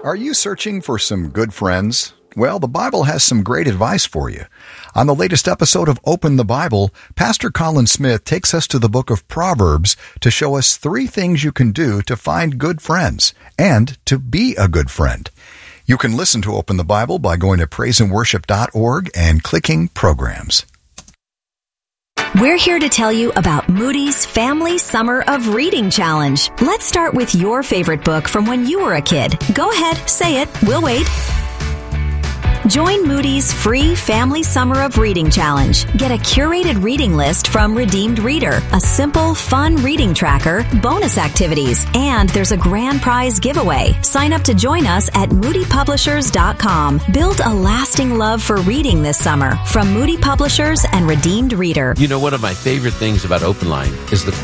Are you searching for some good friends? Well, the Bible has some great advice for you. On the latest episode of Open the Bible, Pastor Colin Smith takes us to the book of Proverbs to show us 3 things you can do to find good friends and to be a good friend. You can listen to Open the Bible by going to praiseandworship.org and clicking Programs. We're here to tell you about Moody's Family Summer of Reading Challenge. Let's start with your favorite book from when you were a kid. Go ahead, say it. We'll wait. Join Moody's free Family Summer of Reading Challenge. Get a curated reading list from Redeemed Reader, a simple, fun reading tracker, bonus activities, and there's a grand prize giveaway. Sign up to join us at moodypublishers.com. Build a lasting love for reading this summer from Moody Publishers and Redeemed Reader. You know, one of my favorite things about Open Line is the